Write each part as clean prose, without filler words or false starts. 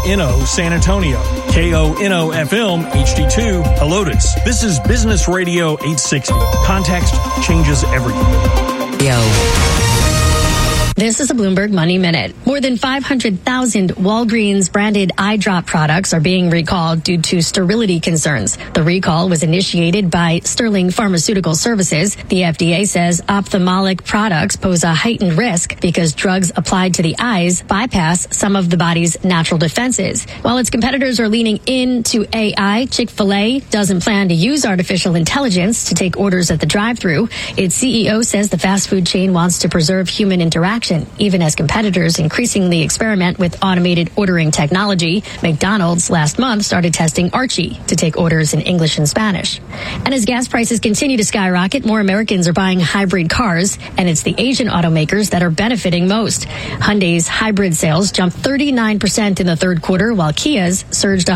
KONO San Antonio, KONO FM HD2 Helotes. This is Business Radio 860. Context changes everything. This is a Bloomberg Money Minute. More than 500,000 Walgreens branded eye drop products are being recalled due to sterility concerns. The recall was initiated by Sterling Pharmaceutical Services. The FDA says ophthalmic products pose a heightened risk because drugs applied to the eyes bypass some of the body's natural defenses. While its competitors are leaning into AI, Chick-fil-A doesn't plan to use artificial intelligence to take orders at the drive-thru. Its CEO says the fast food chain wants to preserve human interaction, even as competitors increasingly experiment with automated ordering technology. McDonald's last month started testing Archie to take orders in English and Spanish. And as gas prices continue to skyrocket, more Americans are buying hybrid cars, and it's the Asian automakers that are benefiting most. Hyundai's hybrid sales jumped 39% in the third quarter, while Kia's surged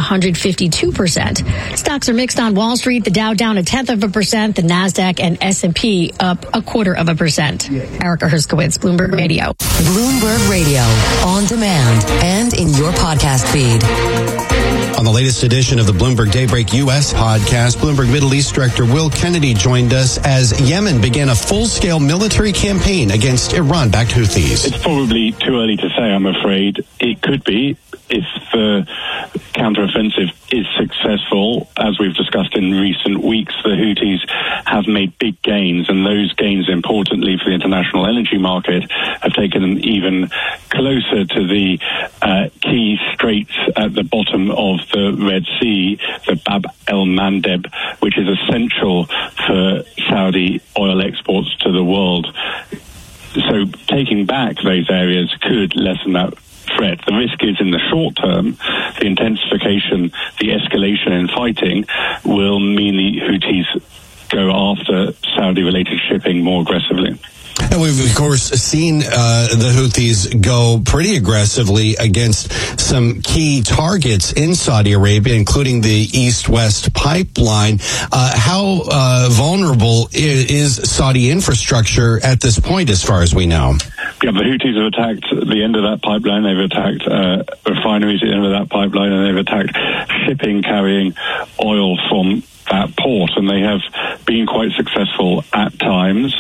152%. Stocks are mixed on Wall Street. The Dow down 0.1%, the Nasdaq and S&P up 0.25%. Erica Herskowitz, Bloomberg Radio. Bloomberg Radio, on demand and in your podcast feed. On the latest edition of the Bloomberg Daybreak U.S. podcast, Bloomberg Middle East Director Will Kennedy joined us as Yemen began a full-scale military campaign against Iran-backed Houthis. It's probably too early to say, I'm afraid. It could be if the counteroffensive is successful. As we've discussed in recent weeks, the Houthis have made big gains, and those gains, importantly for the international energy market, have taken them even closer to the key straits at the bottom of the Red Sea, the Bab el-Mandeb, which is essential for Saudi oil exports to the world. So taking back those areas could lessen that threat. The risk is in the short term, the intensification, the escalation in fighting will mean the Houthis go after Saudi-related shipping more aggressively. And we've, of course, seen the Houthis go pretty aggressively against some key targets in Saudi Arabia, including the East-West pipeline. How vulnerable is Saudi infrastructure at this point, as far as we know? Yeah, the Houthis have attacked the end of that pipeline. They've attacked refineries at the end of that pipeline, and they've attacked shipping carrying oil from that port, and they have been quite successful at times.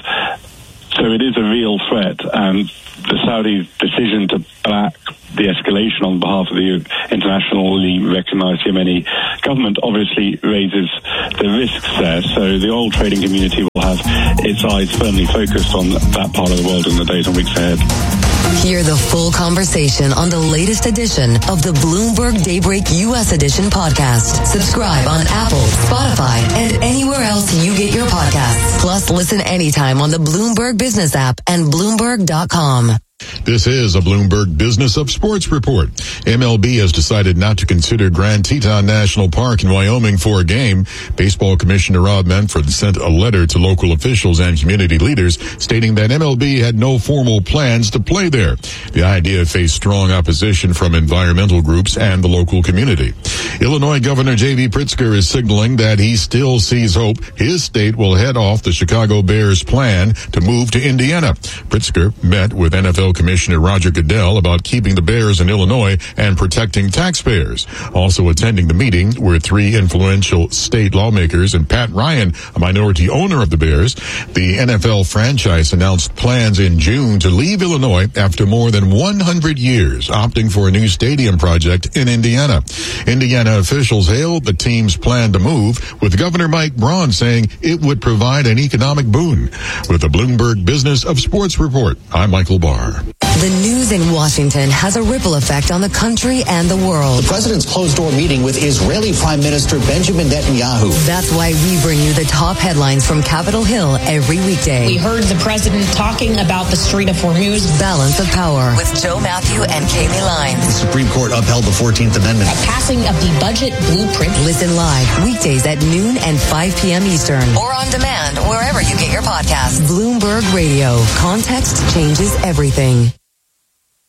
So it is a real threat, and the Saudi decision to back the escalation on behalf of the internationally recognized Yemeni government obviously raises the risks there. So the oil trading community will have its eyes firmly focused on that part of the world in the days and weeks ahead. Hear the full conversation on the latest edition of the Bloomberg Daybreak U.S. Edition podcast. Subscribe on Apple, Spotify, and anywhere else you get your podcasts. Plus, listen anytime on the Bloomberg Business app and Bloomberg.com. This is a Bloomberg Business of Sports report. MLB has decided not to consider Grand Teton National Park in Wyoming for a game. Baseball Commissioner Rob Manfred sent a letter to local officials and community leaders stating that MLB had no formal plans to play there. The idea faced strong opposition from environmental groups and the local community. Illinois Governor J.B. Pritzker is signaling that he still sees hope his state will head off the Chicago Bears' plan to move to Indiana. Pritzker met with NFL Commissioner Roger Goodell about keeping the Bears in Illinois and protecting taxpayers. Also attending the meeting were three influential state lawmakers and Pat Ryan, a minority owner of the Bears. The NFL franchise announced plans in June to leave Illinois after more than 100 years, opting for a new stadium project in Indiana. Indiana officials hailed the team's plan to move, with Governor Mike Braun saying it would provide an economic boon. With the Bloomberg Business of Sports report, I'm Michael Barr. The news in Washington has a ripple effect on the country and the world. The president's closed-door meeting with Israeli Prime Minister Benjamin Netanyahu. That's why we bring you the top headlines from Capitol Hill every weekday. We heard the president talking about the Strait of Hormuz. Balance of Power with Joe Matthew and Kaylee Lyons. The Supreme Court upheld the 14th Amendment. A passing of the budget blueprint. Listen live weekdays at noon and 5 p.m. Eastern. Or on demand wherever you get your podcasts. Bloomberg Radio. Context changes everything.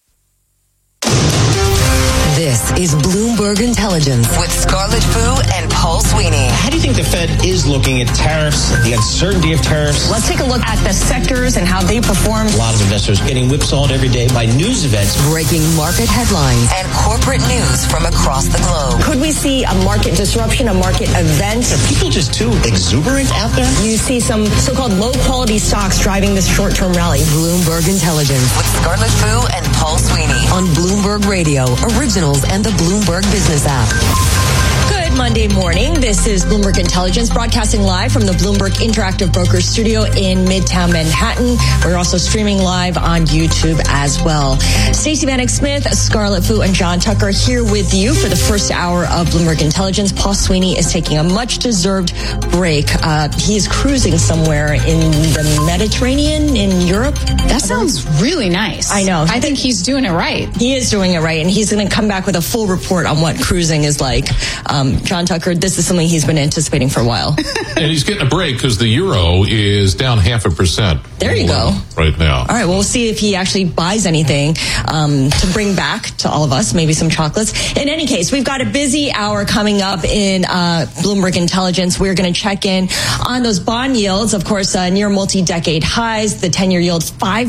This is Bloomberg Intelligence with Scarlett Fu and Paul Sweeney. How do you think the Fed is looking at tariffs, the uncertainty of tariffs? Let's take a look at the sectors and how they perform. A lot of investors getting whipsawed every day by news events. Breaking market headlines and corporate news from across the globe. Could we see a market disruption, a market event? Are people just too exuberant out there? You see some so-called low-quality stocks driving this short-term rally. Bloomberg Intelligence with Scarlett Fu and Paul Sweeney on Bloomberg Radio, Originals, and the Bloomberg Business app. Good Monday morning. This is Bloomberg Intelligence broadcasting live from the Bloomberg Interactive Brokers studio in Midtown Manhattan. We're also streaming live on YouTube as well. Stacey Vanek Smith, Scarlett Fu, and John Tucker here with you for the first hour of Bloomberg Intelligence. Paul Sweeney is taking a much-deserved break. He is cruising somewhere in the Mediterranean in Europe. That sounds really nice. I know. I think he's doing it right. He is doing it right, and he's going to come back with a full report on what cruising is like. John Tucker, this is something he's been anticipating for a while. And he's getting a break because the euro is down 0.5%. There you go. Right now. All right, well, we'll see if he actually buys anything to bring back to all of us, maybe some chocolates. In any case, we've got a busy hour coming up in Bloomberg Intelligence. We're going to check in on those bond yields, of course, near multi-decade highs. The 10-year yield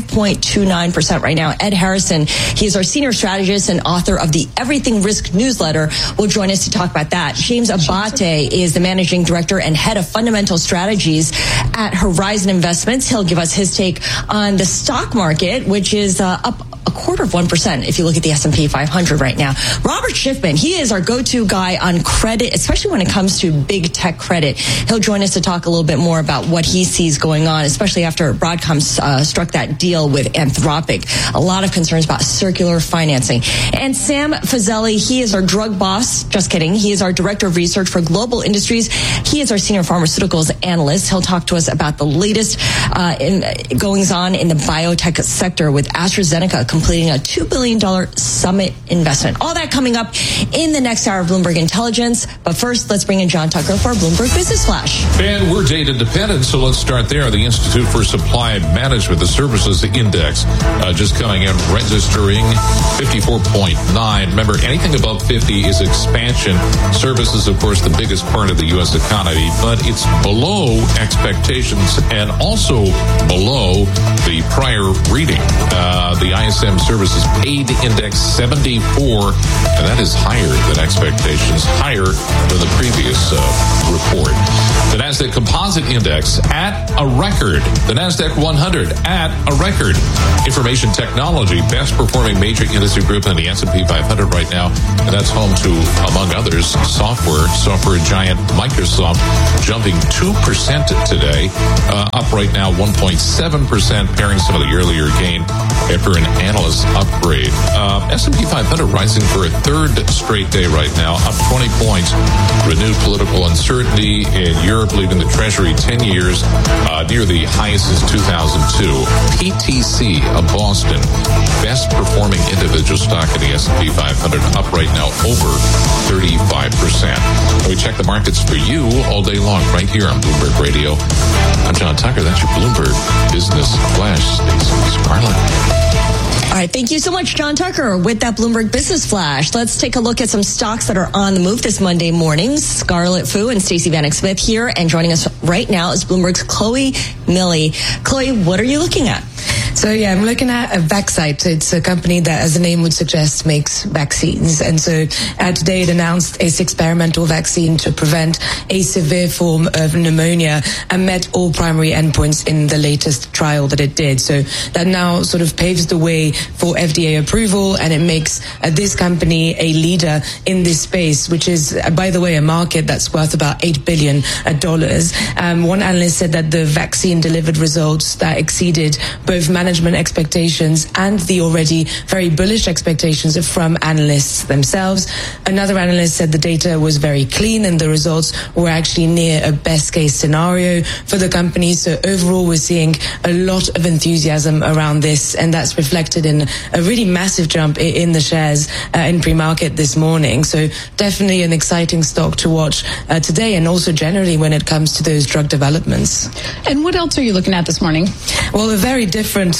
5.29% right now. Ed Harrison, he's our senior strategist and author of the Everything Risk newsletter, will join us to talk about that. James Abate is the managing director and head of fundamental strategies at Horizon Investments. He'll give us his take on the stock market, which is up 0.25% if you look at the S&P 500 right now. Robert Schiffman, he is our go-to guy on credit, especially when it comes to big tech credit. He'll join us to talk a little bit more about what he sees going on, especially after Broadcom struck that deal with Anthropic. A lot of concerns about circular financing. And Sam Fazeli, he is our drug boss. Just kidding. He is our director of research for global industries. He is our senior pharmaceuticals analyst. He'll talk to us about the latest goings on in the biotech sector with AstraZeneca completing a $2 billion summit investment. All that coming up in the next hour of Bloomberg Intelligence. But first, let's bring in John Tucker for our Bloomberg Business Flash. And we're data dependent, so let's start there. The Institute for Supply Management, the Services Index, just coming in, registering 54.9. Remember, anything above 50 is expansion. Services, of course, the biggest part of the U.S. economy, but it's below expectations and also below the prior reading. The ISM Services Paid Index 74, and that is higher than expectations, higher than the previous report. The NASDAQ Composite Index at a record. The NASDAQ 100 at a record. Information technology, best performing major industry group in the S&P 500 right now, and that's home to, among others, software giant Microsoft, jumping 2% today, up right now 1.7%, pairing some of the earlier gain after an analyst upgrade. S&P 500 rising for a third straight day right now, up 20 points. Renewed political uncertainty in Europe, leaving the Treasury 10 years near the highest since 2002. PTC of Boston, best performing individual stock in the S&P 500, up right now over 35%. We check the markets for you all day long right here on Bloomberg Radio. I'm John Tucker. That's your Bloomberg Business Flash. Stacey Scarlett. All right, thank you so much, John Tucker, with that Bloomberg Business Flash. Let's take a look at some stocks that are on the move this Monday morning. Scarlett Fu and Stacey Vanek Smith here, and joining us right now is Bloomberg's Chloe Milley. Chloe, what are you looking at? So, I'm looking at Vaxcyte. It's a company that, as the name would suggest, makes vaccines. And so today it announced its experimental vaccine to prevent a severe form of pneumonia and met all primary endpoints in the latest trial that it did. So that now sort of paves the way for FDA approval, and it makes this company a leader in this space, which is, by the way, a market that's worth about $8 billion. One analyst said that the vaccine delivered results that exceeded both management expectations and the already very bullish expectations from analysts themselves. Another analyst said the data was very clean and the results were actually near a best case scenario for the company. So overall, we're seeing a lot of enthusiasm around this, and that's reflected in a really massive jump in the shares in pre-market this morning. So definitely an exciting stock to watch today, and also generally when it comes to those drug developments. And what else are you looking at this morning? Well, a very different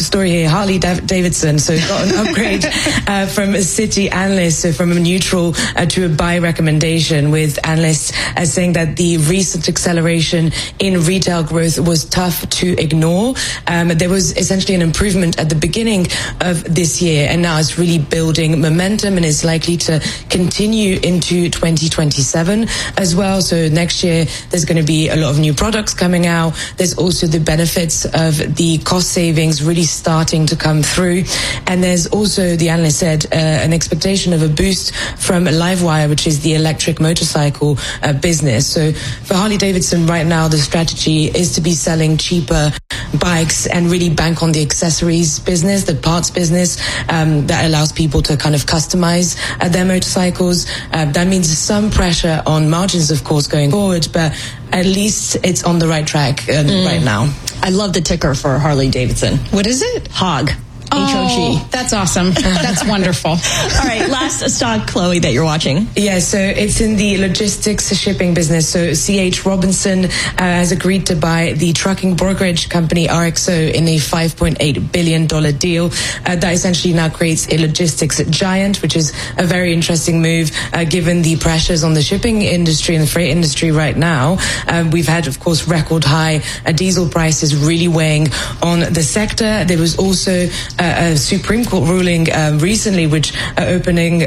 a story here. Harley Davidson, so got an upgrade from a Citi analyst, so from a neutral to a buy recommendation, with analysts saying that the recent acceleration in retail growth was tough to ignore. There was essentially an improvement at the beginning of this year, and now it's really building momentum and is likely to continue into 2027 as well. So next year, there's going to be a lot of new products coming out. There's also the benefits of the cost savings really starting to come through. And there's also, the analyst said, an expectation of a boost from Livewire, which is the electric motorcycle business. So for Harley-Davidson right now, the strategy is to be selling cheaper bikes and really bank on the accessories business, the parts business, that allows people to kind of customize their motorcycles. That means some pressure on margins, of course, going forward, but at least it's on the right track right now. I love the ticker for Harley-Davidson. What is it? HOG. Oh, that's awesome. That's wonderful. All right, last stock, Chloe, that you're watching. Yeah, so it's in the logistics shipping business. So C.H. Robinson has agreed to buy the trucking brokerage company RXO in a $5.8 billion deal. That essentially now creates a logistics giant, which is a very interesting move given the pressures on the shipping industry and the freight industry right now. We've had, of course, record high diesel prices really weighing on the sector. There was also a Supreme Court ruling recently, which opening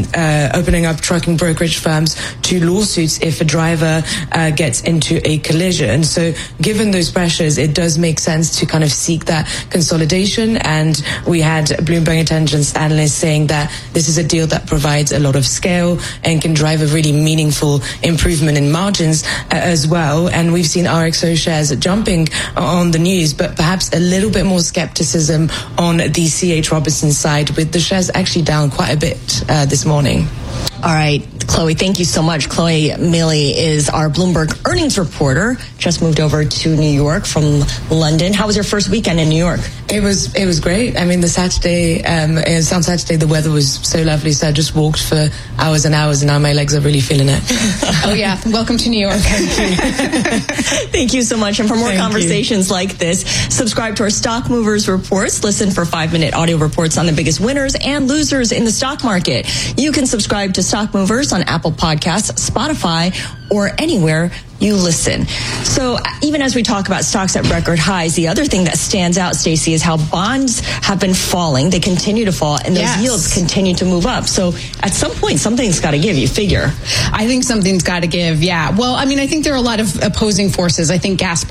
up trucking brokerage firms to lawsuits if a driver gets into a collision. So given those pressures, it does make sense to kind of seek that consolidation. And we had Bloomberg Intelligence analysts saying that this is a deal that provides a lot of scale and can drive a really meaningful improvement in margins as well. And we've seen RXO shares jumping on the news, but perhaps a little bit more skepticism on the C.H. Robinson side, with the shares actually down quite a bit this morning. All right, Chloe, thank you so much. Chloe Milley is our Bloomberg earnings reporter. Just moved over to New York from London. How was your first weekend in New York? It was great. I mean, on Saturday, the weather was so lovely, so I just walked for hours and hours, and now my legs are really feeling it. Oh, yeah. Welcome to New York. Thank you so much. And for more conversations like this, subscribe to our Stock Movers reports. Listen for 5-minute audio reports on the biggest winners and losers in the stock market. You can subscribe to Stock Movers on Apple Podcasts, Spotify, or anywhere you listen. So even as we talk about stocks at record highs, the other thing that stands out, Stacey, is how bonds have been falling. They continue to fall, and those yields continue to move up. So at some point, something's got to give, you figure. I think something's got to give, yeah. Well, I mean, I think there are a lot of opposing forces. I think gas and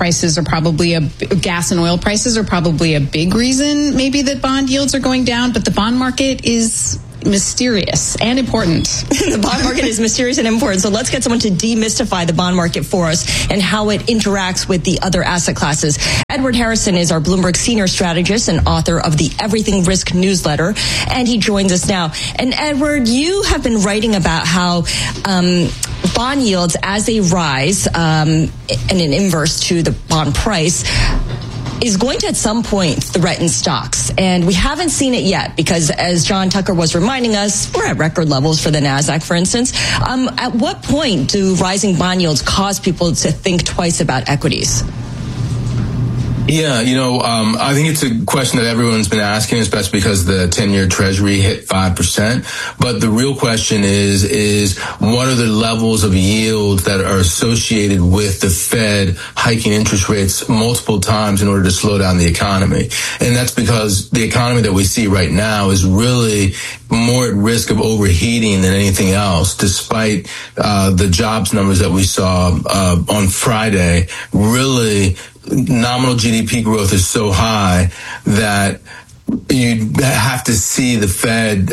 oil prices are probably a big reason maybe that bond yields are going down, but the bond market is mysterious and important. The bond market is mysterious and important. So let's get someone to demystify the bond market for us and how it interacts with the other asset classes. Edward Harrison is our Bloomberg senior strategist and author of the Everything Risk newsletter, and he joins us now. And Edward, you have been writing about how bond yields, as they rise in an inverse to the bond price, is going to at some point threaten stocks. And we haven't seen it yet because, as John Tucker was reminding us, we're at record levels for the NASDAQ, for instance. At what point do rising bond yields cause people to think twice about equities? Yeah, I think it's a question that everyone's been asking, especially because the 10-year Treasury hit 5%. But the real question is what are the levels of yield that are associated with the Fed hiking interest rates multiple times in order to slow down the economy? And that's because the economy that we see right now is really more at risk of overheating than anything else, despite the jobs numbers that we saw on Friday. Really, nominal GDP growth is so high that you have to see the Fed,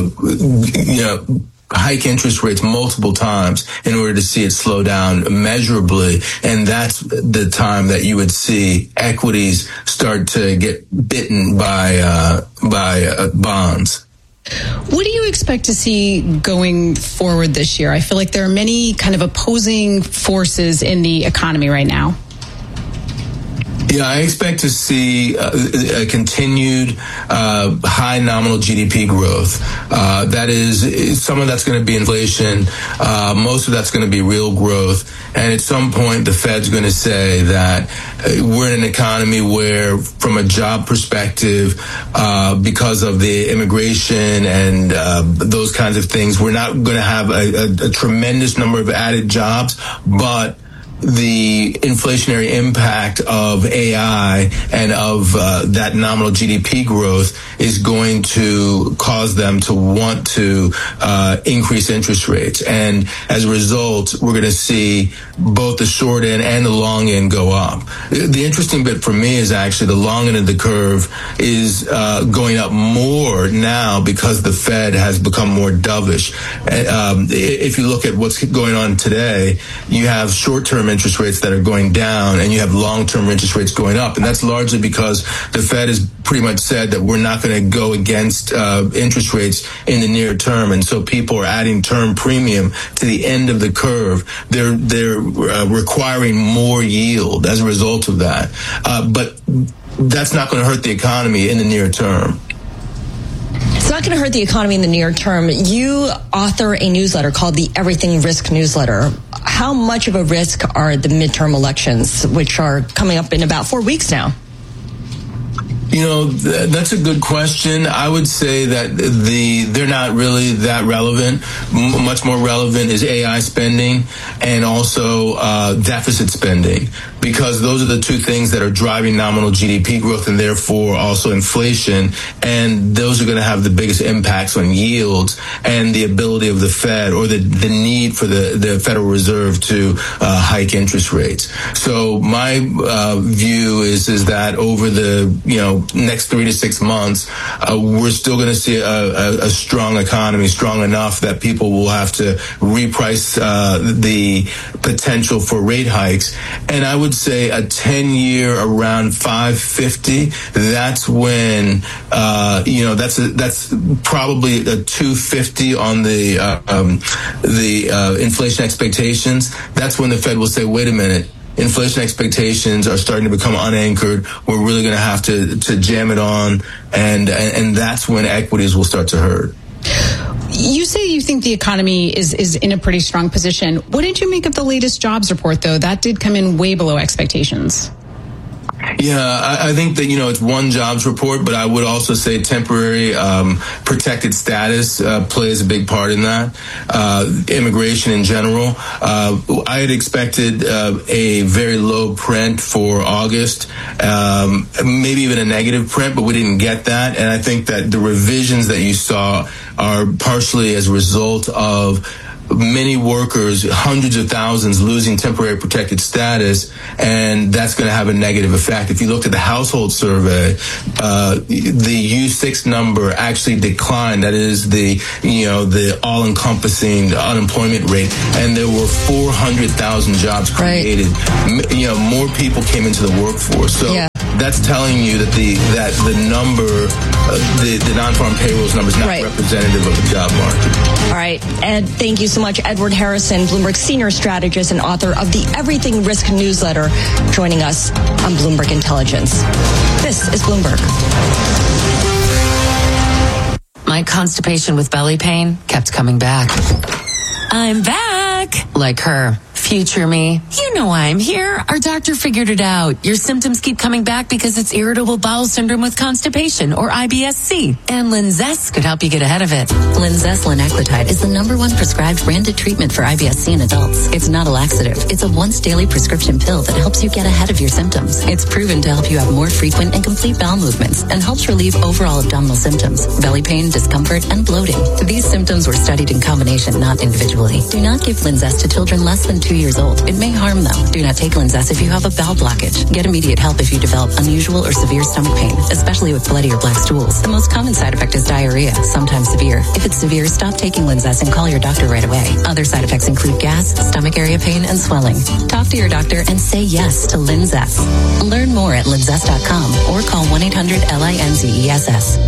hike interest rates multiple times in order to see it slow down measurably. And that's the time that you would see equities start to get bitten by bonds. What do you expect to see going forward this year? I feel like there are many kind of opposing forces in the economy right now. Yeah, I expect to see a continued high nominal GDP growth. That is, some of that's going to be inflation. Most of that's going to be real growth. And at some point, the Fed's going to say that we're in an economy where, from a job perspective, because of the immigration and those kinds of things, we're not going to have a tremendous number of added jobs, but the inflationary impact of AI and of that nominal GDP growth is going to cause them to want to increase interest rates. And as a result, we're going to see both the short end and the long end go up. The interesting bit for me is actually the long end of the curve is going up more now because the Fed has become more dovish. If you look at what's going on today, you have short-term interest rates that are going down and you have long-term interest rates going up. And that's largely because the Fed has pretty much said that we're not going to go against interest rates in the near term. And so people are adding term premium to the end of the curve. They're requiring more yield as a result of that. But that's not going to hurt the economy in the near term. It's not going to hurt the economy in the near term. You author a newsletter called the Everything Risk Newsletter. How much of a risk are the midterm elections, which are coming up in about 4 weeks now? You know, that's a good question. I would say that they're not really that relevant. Much more relevant is AI spending and also deficit spending, because those are the two things that are driving nominal GDP growth and therefore also inflation. And those are going to have the biggest impacts on yields and the ability of the Fed, or the need for the Federal Reserve to hike interest rates. So my view is that over the next 3 to 6 months, we're still going to see a strong economy, strong enough that people will have to reprice the potential for rate hikes. And I would say a 10-year around 550. That's when that's probably a 250 on the inflation expectations. That's when the Fed will say, wait a minute, inflation expectations are starting to become unanchored. We're really going to have to jam it on, and that's when equities will start to hurt. You say you think the economy is in a pretty strong position. What did you make of the latest jobs report, though? That did come in way below expectations. Yeah, I think that, it's one jobs report, but I would also say temporary protected status plays a big part in that. Immigration in general. I had expected a very low print for August, maybe even a negative print, but we didn't get that. And I think that the revisions that you saw are partially as a result of many workers, hundreds of thousands, losing temporary protected status, and that's going to have a negative effect. If you looked at the household survey, the U6 number actually declined. That is the all-encompassing unemployment rate, and there were 400,000 jobs created. Right. More people came into the workforce. So that's telling you that the number, the non-farm payrolls number is not representative of the job market. All right, Ed, thank you so much. Edward Harrison, Bloomberg senior strategist and author of the Everything Risk newsletter, joining us on Bloomberg Intelligence. This is Bloomberg. My constipation with belly pain kept coming back. I'm back. Like her. Future me. You know I'm here. Our doctor figured it out. Your symptoms keep coming back because it's irritable bowel syndrome with constipation, or IBS-C. And Linzess could help you get ahead of it. Linzess linaclotide is the #1 prescribed branded treatment for IBS-C in adults. It's not a laxative. It's a once-daily prescription pill that helps you get ahead of your symptoms. It's proven to help you have more frequent and complete bowel movements and helps relieve overall abdominal symptoms, belly pain, discomfort, and bloating. These symptoms were studied in combination, not individually. Do not give Linzess to children less than 2 years old. It may harm them. Do not take Linzess if you have a bowel blockage. Get immediate help if you develop unusual or severe stomach pain, especially with bloody or black stools. The most common side effect is diarrhea, sometimes severe. If it's severe, stop taking Linzess and call your doctor right away. Other side effects include gas, stomach area pain, and swelling. Talk to your doctor and say yes to Linzess. Learn more at linzess.com or call 1-800-LINZESS.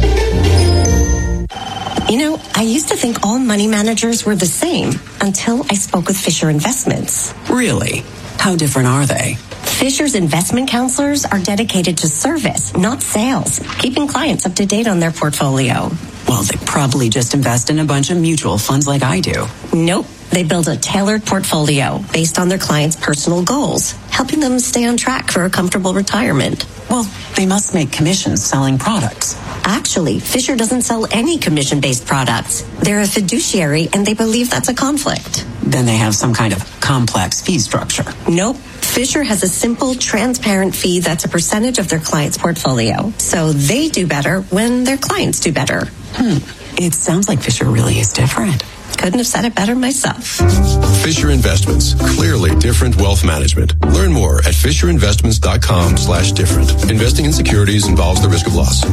I used to think all money managers were the same until I spoke with Fisher Investments. Really? How different are they? Fisher's investment counselors are dedicated to service, not sales, keeping clients up to date on their portfolio. Well, they probably just invest in a bunch of mutual funds like I do. Nope. They build a tailored portfolio based on their clients' personal goals, helping them stay on track for a comfortable retirement. Well, they must make commissions selling products. Actually, Fisher doesn't sell any commission-based products. They're a fiduciary, and they believe that's a conflict. Then they have some kind of complex fee structure. Nope. Fisher has a simple, transparent fee that's a percentage of their client's portfolio. So they do better when their clients do better. It sounds like Fisher really is different. Couldn't have said it better myself. Fisher Investments. Clearly different wealth management. Learn more at fisherinvestments.com/different. Investing in securities involves the risk of loss.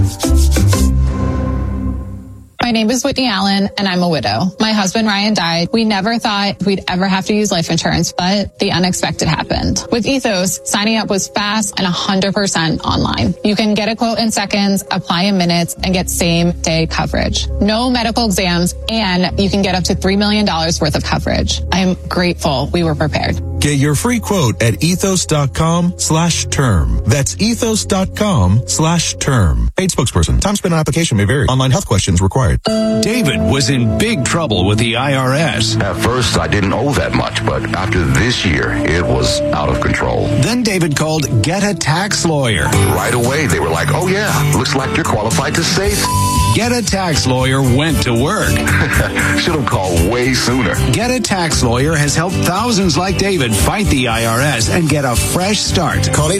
My name is Whitney Allen, and I'm a widow. My husband, Ryan, died. We never thought we'd ever have to use life insurance, but the unexpected happened. With Ethos, signing up was fast and 100% online. You can get a quote in seconds, apply in minutes, and get same-day coverage. No medical exams, and you can get up to $3 million worth of coverage. I am grateful we were prepared. Get your free quote at ethos.com/term. That's ethos.com/term. Paid spokesperson. Time spent on application may vary. Online health questions required. David was in big trouble with the IRS. At first, I didn't owe that much, but after this year, it was out of control. Then David called Get a Tax Lawyer. Right away, they were like, oh yeah, looks like you're qualified to save. Get a Tax Lawyer went to work. Should have called way sooner. Get a Tax Lawyer has helped thousands like David fight the IRS and get a fresh start. Call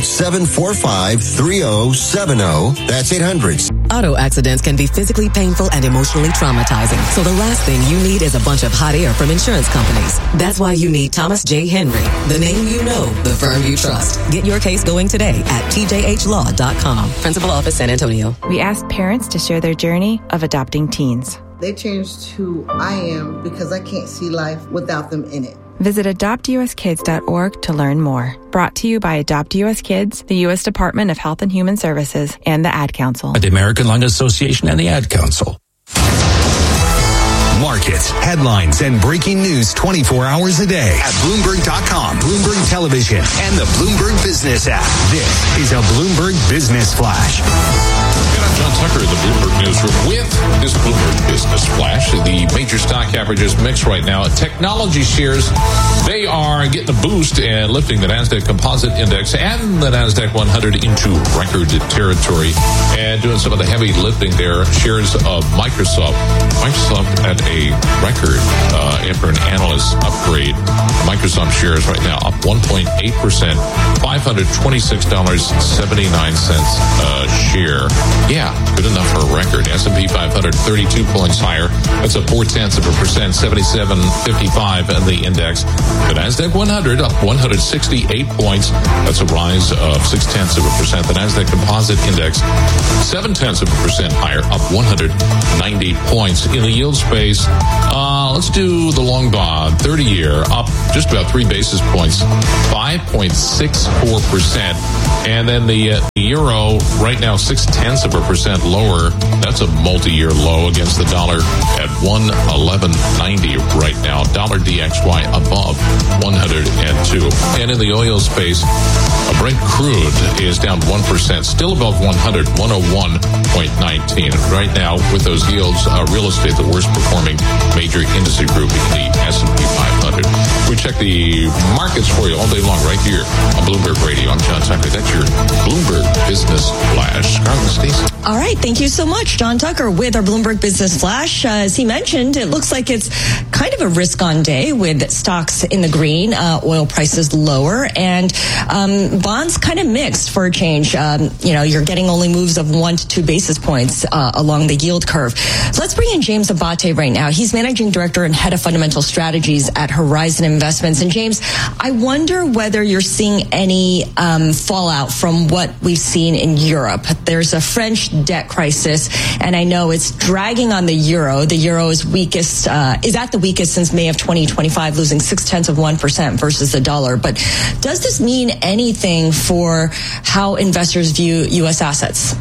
800-745-3070. That's 800. Auto accidents can be physically painful and emotionally traumatizing. So the last thing you need is a bunch of hot air from insurance companies. That's why you need Thomas J. Henry, the name you know, the firm you trust. Get your case going today at tjhlaw.com. Principal Office, San Antonio. We asked parents to share their journey of adopting teens. They changed who I am because I can't see life without them in it. Visit adoptuskids.org to learn more. Brought to you by Adopt US Kids, the U.S. Department of Health and Human Services, and the Ad Council. The American Lung Association and the Ad Council. Markets, headlines, and breaking news 24 hours a day at Bloomberg.com, Bloomberg Television, and the Bloomberg Business app. This is a Bloomberg Business Flash. I'm John Tucker in the Bloomberg Newsroom with this Bloomberg Business Flash. The major stock averages mix right now. Technology shares, they are getting a boost and lifting the NASDAQ Composite Index and the NASDAQ 100 into record territory. And doing some of the heavy lifting there, shares of Microsoft. Microsoft at a record for an analyst upgrade. Microsoft shares right now up 1.8%, $526.79 a share. Yeah, good enough for a record. S&P 500, 32 points higher. That's a 0.4%, 77.55 in the index. The NASDAQ 100 up 168 points. That's a rise of 0.6%. The NASDAQ Composite Index, 0.7% higher, up 190 points. In the yield space, let's do the long bond, 30-year, up just about 3 basis points, 5.64%. And then the euro right now 0.6% lower. That's a multi-year low against the dollar at 111.90 right now. Dollar DXY above 102. And in the oil space, Brent crude is down 1%, still above 100, 101.19. Right now, with those yields, real estate the worst performing major industry group in the S&P 500. We check the markets for you all day long right here on Bloomberg Radio. I'm John Tucker. That's your Bloomberg Business Flash. Carmen, Stacey. All right. Thank you so much, John Tucker, with our Bloomberg Business Flash. As he mentioned, it looks like it's kind of a risk-on day with stocks in the green, oil prices lower, and bonds kind of mixed for a change. You're getting only moves of 1 to 2 basis points along the yield curve. So let's bring in James Abate right now. He's Managing Director and Head of Fundamental Strategies at Horizon Investments. And James, I wonder whether you're seeing any fallout from what we've seen in Europe. There's a French debt crisis, and I know it's dragging on the euro. The euro is weakest, is at the weakest since May of 2025, losing 0.6% versus the dollar. But does this mean anything for how investors view U.S. assets?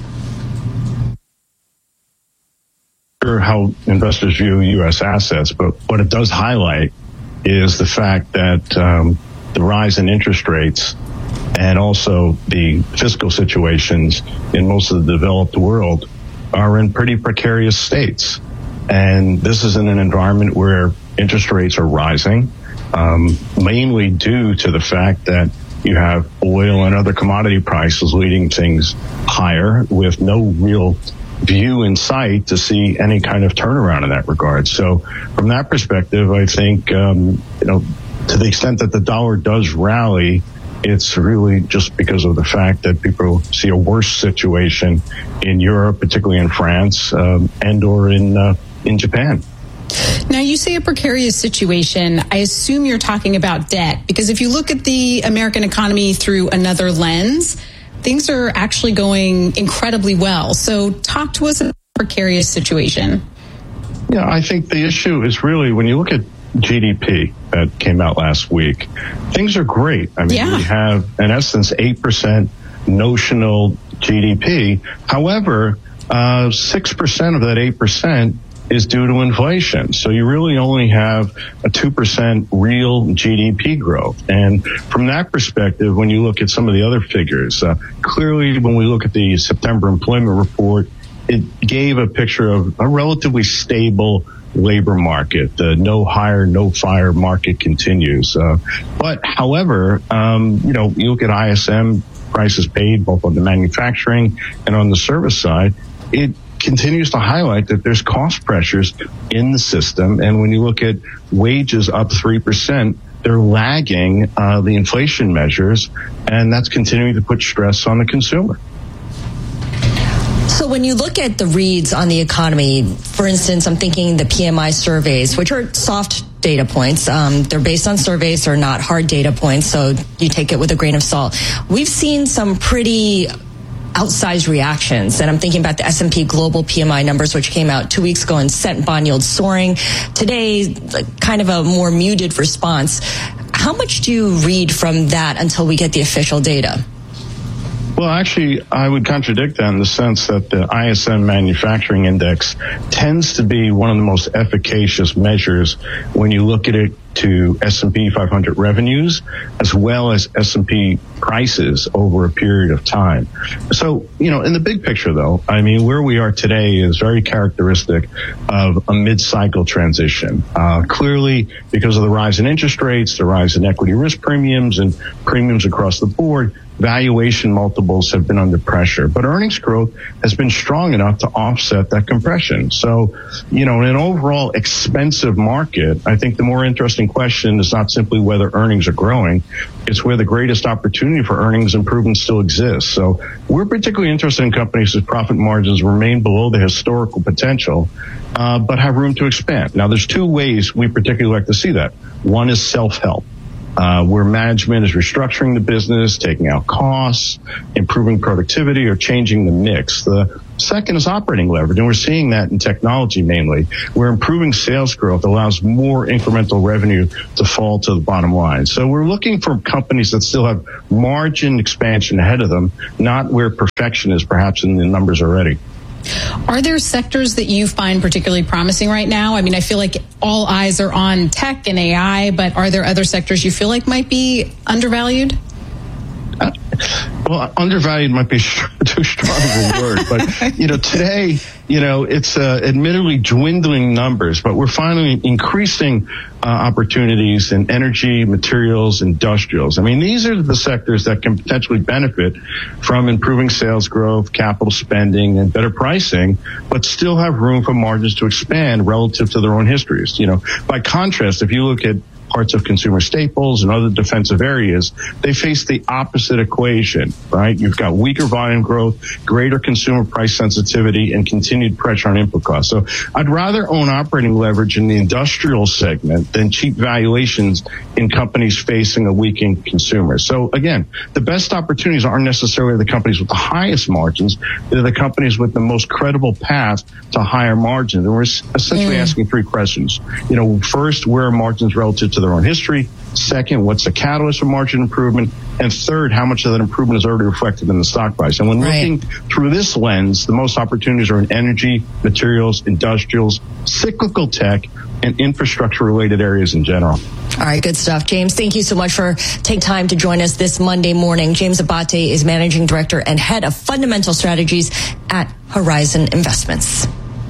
How investors view U.S. assets, but what it does highlight is the fact that the rise in interest rates and also the fiscal situations in most of the developed world are in pretty precarious states. And this is in an environment where interest rates are rising, mainly due to the fact that you have oil and other commodity prices leading things higher with no real view in sight to see any kind of turnaround in that regard. So from that perspective, I think, to the extent that the dollar does rally, it's really just because of the fact that people see a worse situation in Europe, particularly in France, and or in Japan. Now, you say a precarious situation. I assume you're talking about debt, because if you look at the American economy through another lens, things are actually going incredibly well. So talk to us about a precarious situation. Yeah, I think the issue is really when you look at GDP that came out last week, things are great. I mean, we have, in essence, 8% notional GDP. However, 6% of that 8% is due to inflation. So you really only have a 2% real GDP growth. And from that perspective, when you look at some of the other figures, clearly when we look at the September employment report, it gave a picture of a relatively stable labor market. The no hire, no fire market continues. But however, you look at ISM prices paid both on the manufacturing and on the service side, it continues to highlight that there's cost pressures in the system. And when you look at wages up 3%, they're lagging the inflation measures, and that's continuing to put stress on the consumer. So when you look at the reads on the economy, for instance, I'm thinking the PMI surveys, which are soft data points. They're based on surveys, they're not hard data points, so you take it with a grain of salt. We've seen some pretty outsized reactions, and I'm thinking about the S&P Global PMI numbers, which came out 2 weeks ago and sent bond yields soaring. Today, kind of a more muted response. How much do you read from that until we get the official data? Well, actually, I would contradict that in the sense that the ISM Manufacturing Index tends to be one of the most efficacious measures when you look at it to S&P 500 revenues as well as S&P prices over a period of time. So, in the big picture, though, I mean, where we are today is very characteristic of a mid-cycle transition. Clearly, because of the rise in interest rates, the rise in equity risk premiums and premiums across the board, valuation multiples have been under pressure, but earnings growth has been strong enough to offset that compression. So, in an overall expensive market, I think the more interesting question is not simply whether earnings are growing, it's where the greatest opportunity for earnings improvement still exists. So we're particularly interested in companies whose profit margins remain below the historical potential, but have room to expand. Now, there's two ways we particularly like to see that. One is self-help. Where management is restructuring the business, taking out costs, improving productivity, or changing the mix. The second is operating leverage, and we're seeing that in technology mainly, where improving sales growth allows more incremental revenue to fall to the bottom line. So we're looking for companies that still have margin expansion ahead of them, not where perfection is perhaps in the numbers already. Are there sectors that you find particularly promising right now? I mean, I feel like all eyes are on tech and AI, but are there other sectors you feel like might be undervalued? Well, undervalued might be too strong of a word, but, today, it's admittedly dwindling numbers, but we're finally increasing opportunities in energy, materials, industrials. I mean, these are the sectors that can potentially benefit from improving sales growth, capital spending, and better pricing, but still have room for margins to expand relative to their own histories. By contrast, if you look at parts of consumer staples and other defensive areas, they face the opposite equation, right? You've got weaker volume growth, greater consumer price sensitivity, and continued pressure on input costs. So I'd rather own operating leverage in the industrial segment than cheap valuations in companies facing a weakening consumer. So again, the best opportunities aren't necessarily the companies with the highest margins. They're the companies with the most credible path to higher margins. And we're essentially asking three questions. First, where are margins relative to to their own history. Second, what's the catalyst for margin improvement? And third, how much of that improvement is already reflected in the stock price? And when looking through this lens, the most opportunities are in energy, materials, industrials, cyclical tech, and infrastructure-related areas in general. All right, good stuff. James, thank you so much for taking time to join us this Monday morning. James Abate is Managing Director and Head of Fundamental Strategies at Horizon Investments.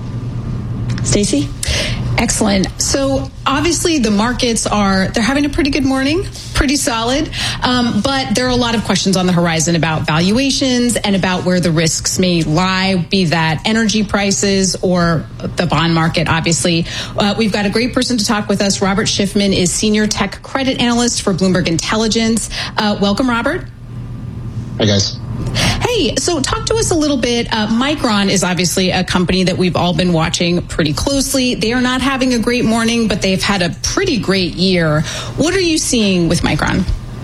Stacey? Excellent. So obviously the markets they're having a pretty good morning, pretty solid. But there are a lot of questions on the horizon about valuations and about where the risks may lie, be that energy prices or the bond market, obviously. We've got a great person to talk with us. Robert Schiffman is Senior Tech Credit Analyst for Bloomberg Intelligence. Welcome, Robert. Hey, guys. Hey, so talk to us a little bit. Micron is obviously a company that we've all been watching pretty closely. They are not having a great morning, but they've had a pretty great year. What are you seeing with Micron?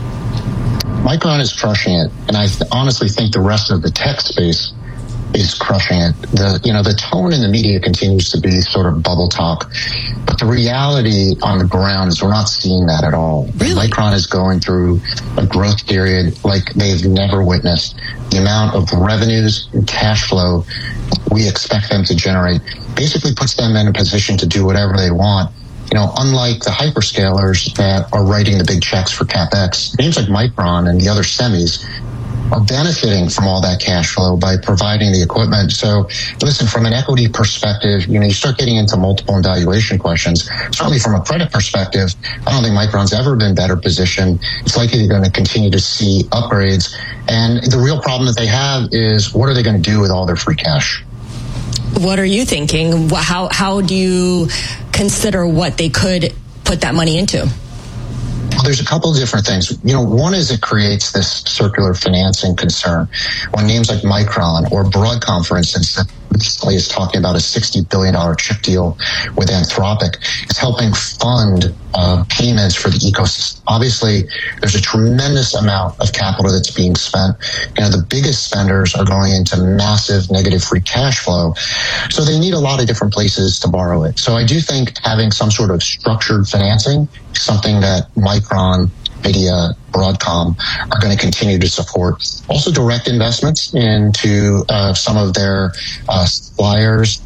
Micron is crushing it, and I honestly think the rest of the tech space is crushing it. The tone in the media continues to be sort of bubble talk, but the reality on the ground is we're not seeing that at all. Really? Micron is going through a growth period like they've never witnessed. The amount of revenues and cash flow we expect them to generate basically puts them in a position to do whatever they want. Unlike the hyperscalers that are writing the big checks for CapEx, names like Micron and the other semis are benefiting from all that cash flow by providing the equipment. So listen, from an equity perspective, you start getting into multiple and valuation questions. Certainly from a credit perspective, I don't think Micron's ever been better positioned. It's likely they're going to continue to see upgrades. And the real problem that they have is what are they going to do with all their free cash? What are you thinking? How do you consider what they could put that money into? Well, there's a couple of different things. One is it creates this circular financing concern. When names like Micron or Broadcom, for instance, that is talking about a $60 billion chip deal with Anthropic, is helping fund payments for the ecosystem. Obviously, there's a tremendous amount of capital that's being spent. The biggest spenders are going into massive negative free cash flow. So they need a lot of different places to borrow it. So I do think having some sort of structured financing is something that Micron, NVIDIA, Broadcom are going to continue to support. Also, direct investments into some of their suppliers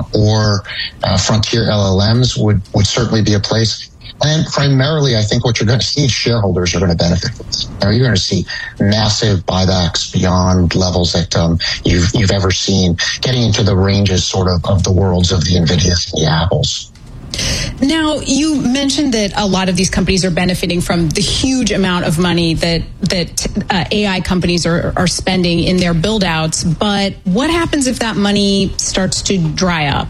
or frontier LLMs would certainly be a place. And primarily, I think what you're going to see is shareholders are going to benefit from this. You're going to see massive buybacks beyond levels that you've ever seen, getting into the ranges sort of the worlds of the NVIDIAs and the Apples. Now, you mentioned that a lot of these companies are benefiting from the huge amount of money that AI companies are spending in their build-outs. But what happens if that money starts to dry up?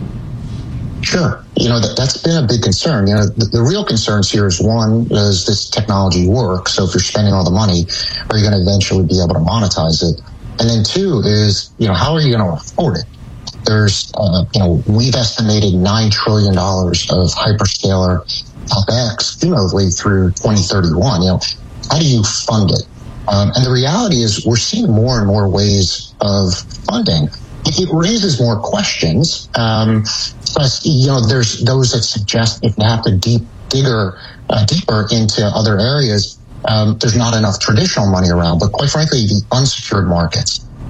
Sure. That's been a big concern. The real concerns here is, one, does this technology work? So if you're spending all the money, are you going to eventually be able to monetize it? And then two is, how are you going to afford it? There's, we've estimated $9 trillion of hyperscaler CapEx cumulatively through 2031. How do you fund it? And the reality is we're seeing more and more ways of funding. It raises more questions. Plus, there's those that suggest if you have to deeper into other areas, there's not enough traditional money around. But quite frankly, the unsecured markets,